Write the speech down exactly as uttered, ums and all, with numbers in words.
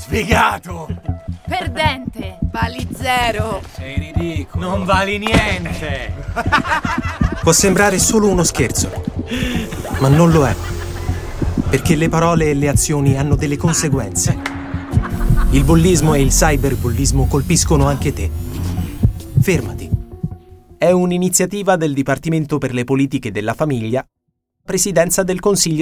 Sfigato! Perdente! Vali zero! Sei ridicolo! Non vali niente! Può sembrare solo uno scherzo, ma non lo è. Perché le parole e le azioni hanno delle conseguenze. Il bullismo e il cyberbullismo colpiscono anche te. Fermati. È un'iniziativa del Dipartimento per le Politiche della Famiglia, Presidenza del Consiglio